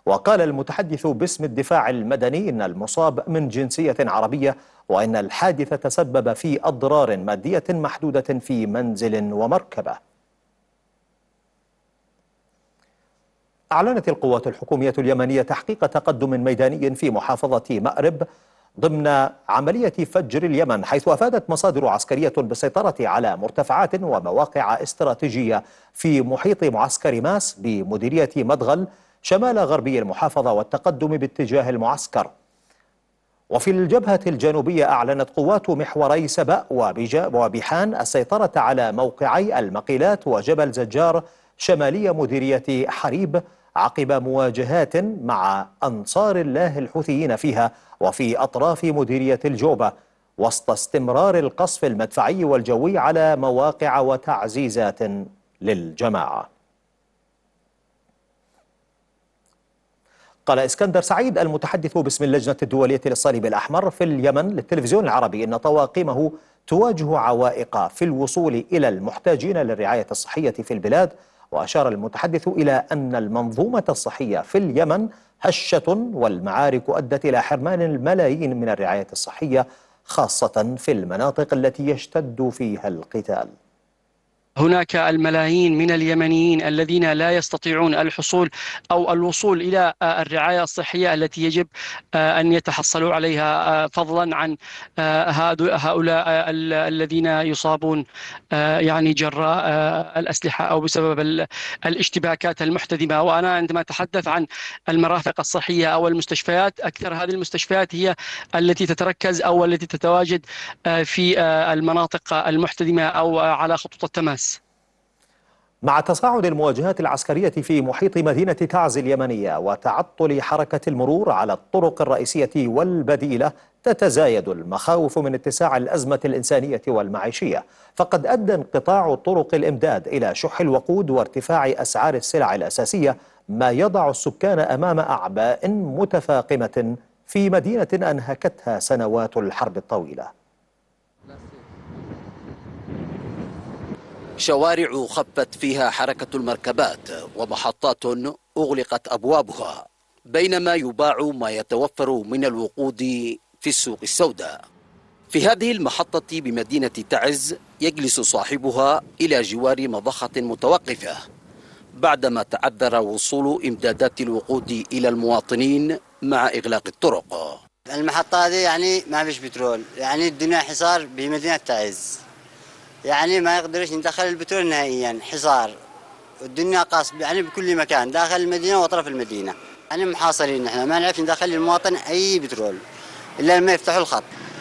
وقال المتحدث باسم الدفاع المدني إن المصاب من جنسية عربية، وإن الحادث تسبب في أضرار مادية محدودة في منزل ومركبة. أعلنت القوات الحكومية اليمنية تحقيق تقدم ميداني في محافظة مأرب ضمن عملية فجر اليمن، حيث أفادت مصادر عسكرية بالسيطرة على مرتفعات ومواقع استراتيجية في محيط معسكر ماس بمديرية مدغل شمال غربي المحافظة والتقدم باتجاه المعسكر. وفي الجبهة الجنوبية أعلنت قوات محوري سبأ وبيحان السيطرة على موقعي المقيلات وجبل زجار شمالية مديرية حريب عقب مواجهات مع أنصار الله الحوثيين فيها وفي أطراف مديرية الجوبة، وسط استمرار القصف المدفعي والجوي على مواقع وتعزيزات للجماعة. قال اسكندر سعيد المتحدث باسم اللجنة الدولية للصليب الأحمر في اليمن للتلفزيون العربي إن طواقمه تواجه عوائق في الوصول إلى المحتاجين للرعاية الصحية في البلاد. وأشار المتحدث إلى أن المنظومة الصحية في اليمن هشة، والمعارك أدت إلى حرمان الملايين من الرعاية الصحية خاصة في المناطق التي يشتد فيها القتال. هناك الملايين من اليمنيين الذين لا يستطيعون الحصول أو الوصول إلى الرعاية الصحية التي يجب أن يتحصلوا عليها، فضلا عن هؤلاء الذين يصابون يعني جراء الأسلحة أو بسبب الاشتباكات المحتدمة. وأنا عندما أتحدث عن المرافق الصحية أو المستشفيات، أكثر هذه المستشفيات هي التي تتركز أو التي تتواجد في المناطق المحتدمة أو على خطوط التماس. مع تصاعد المواجهات العسكرية في محيط مدينة تعز اليمنية وتعطل حركة المرور على الطرق الرئيسية والبديلة، تتزايد المخاوف من اتساع الأزمة الإنسانية والمعيشية، فقد أدى انقطاع طرق الإمداد إلى شح الوقود وارتفاع أسعار السلع الأساسية، ما يضع السكان أمام أعباء متفاقمة في مدينة أنهكتها سنوات الحرب الطويلة. شوارع خفت فيها حركة المركبات ومحطات أغلقت أبوابها، بينما يباع ما يتوفر من الوقود في السوق السوداء. في هذه المحطة بمدينة تعز يجلس صاحبها إلى جوار مضخة متوقفة بعدما تعذر وصول إمدادات الوقود إلى المواطنين مع إغلاق الطرق. المحطة هذه يعني ما فيش بترول، يعني الدنيا حصار بمدينة تعز، يعني ما يقدرش ندخل البترول نهائيا، حصار والدنيا قاصب يعني بكل مكان داخل المدينة وأطراف المدينة، يعني محاصرين. نحن ما نعرف ندخل للمواطن أي بترول إلا لما يفتحوا الخط.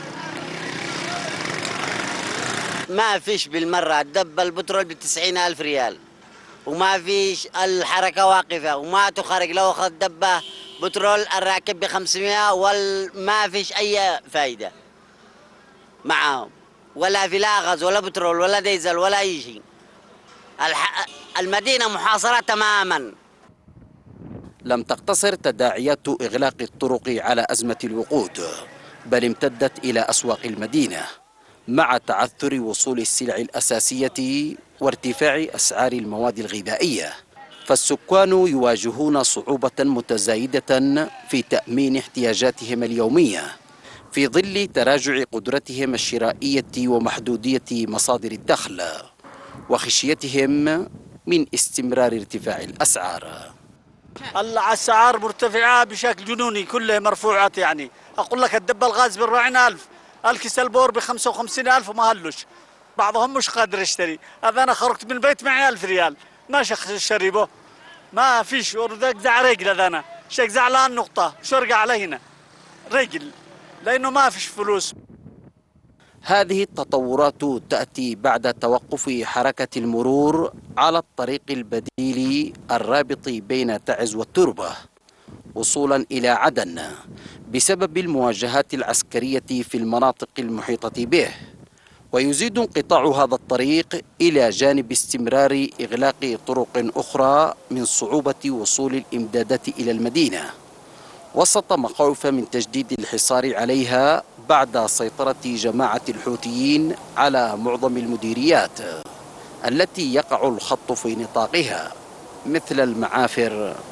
ما فيش بالمرة دب البترول ب90,000 ريال، وما فيش الحركة واقفة وما تخرج. لو أخذ دبة بترول الراكب ب500 وما فيش أي فايدة معهم، ولا في لا غاز ولا بترول ولا ديزل ولا أي شيء. المدينة محاصرة تماما. لم تقتصر تداعيات إغلاق الطرق على أزمة الوقود، بل امتدت إلى أسواق المدينة مع تعثر وصول السلع الأساسية وارتفاع أسعار المواد الغذائية، فالسكان يواجهون صعوبة متزايدة في تأمين احتياجاتهم اليومية في ظل تراجع قدرتهم الشرائية ومحدودية مصادر الدخل وخشيتهم من استمرار ارتفاع الأسعار. الأسعار مرتفعة بشكل جنوني، كلها مرفوعات. يعني أقول لك الدب الغاز ب40,000، الكيس البور ب55,000 وما هلوش. بعضهم مش قادر يشتري. هذا أنا خرجت من البيت معي 1000 ريال ما شريبه، ما فيش. ورجع رجل، هذا أنا شيك زعلان نقطة شو أرجع علينا رجل لأنه ما فيش فلوس. هذه التطورات تأتي بعد توقف حركة المرور على الطريق البديل الرابط بين تعز والتربة وصولا إلى عدن بسبب المواجهات العسكرية في المناطق المحيطة به، ويزيد انقطاع هذا الطريق إلى جانب استمرار إغلاق طرق أخرى من صعوبة وصول الإمدادات إلى المدينة، وسط مخاوف من تجديد الحصار عليها بعد سيطرة جماعة الحوثيين على معظم المديريات التي يقع الخط في نطاقها مثل المعافر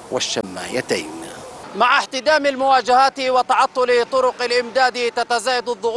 والشمايتين. مع احتدام المواجهات وتعطل طرق الإمداد تتزايد الضغوط